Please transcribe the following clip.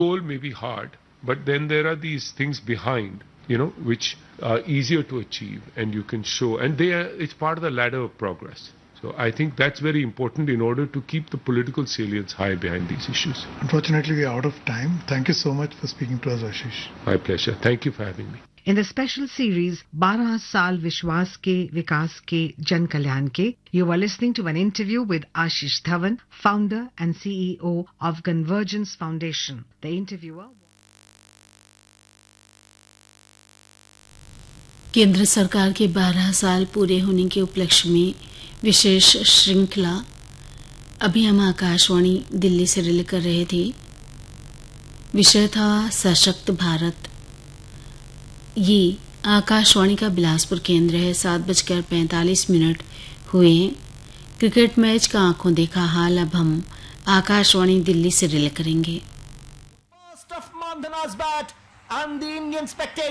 goal may be hard, but then there are these things behind, which are easier to achieve and you can show. And it's part of the ladder of progress. So I think that's very important in order to keep the political salience high behind these issues. Unfortunately, we are out of time. Thank you so much for speaking to us, Ashish. My pleasure. Thank you for having me. In the special series 12 Saal Vishwas Ke Vikas Ke Jan Kalyan Ke, you are listening to an interview with Ashish Dhawan, founder and CEO of Convergence Foundation. The interviewer... केंद्र सरकार के 12 साल पूरे होने के उपलक्ष्य में विशेष श्रृंखला अभी हम आकाशवाणी दिल्ली से रिले कर रहे थे। विषय था सशक्त भारत। ये आकाशवाणी का बिलासपुर केंद्र है। 7:45 हुए हैं। क्रिकेट मैच का आंखों देखा हाल अब हम आकाशवाणी दिल्ली से रिले करेंगे।